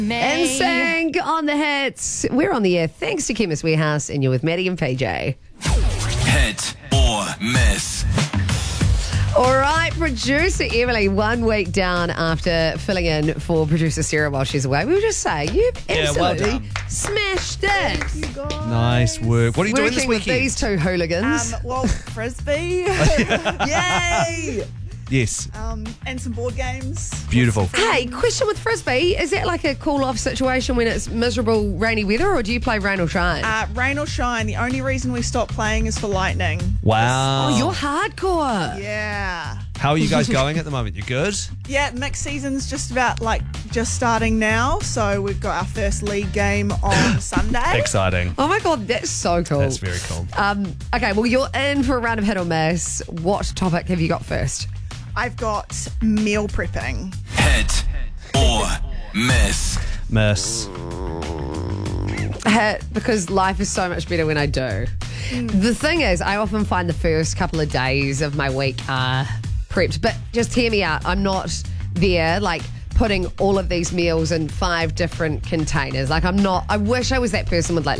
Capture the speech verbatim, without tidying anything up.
And sang on the hits. We're on the air thanks to Chemist Warehouse, and you're with Maddie and P J. Hit or miss. All right, producer Emily, one week down after filling in for producer Sarah while she's away. We were just saying, you've Yeah, well absolutely done. smashed it. Nice work. What are you doing Working this with weekend? these two hooligans. Um, well, frisbee. Yay! Yes, Um, and some board games. beautiful. Hey, question with Frisbee. Is that like a cool-off situation when it's miserable, rainy weather, or do you play rain or shine? Uh, rain or shine. The only reason we stopped playing is for lightning. Wow. oh, you're hardcore. Yeah. How are you guys going at the moment? You good? Yeah, mixed season's just about like just starting now. So we've got our first league game on Sunday. Exciting. Oh, my God, that's so cool. That's very cool. Um, okay, well, you're in for a round of hit or miss. What topic have you got first? I've got meal prepping. Hit or miss. Miss. Hit, because life is so much better when I do. The thing is, I often find the first couple of days of my week are prepped. But just hear me out. I'm not there, like, putting all of these meals in five different containers. Like, I'm not, I wish I was that person with, like,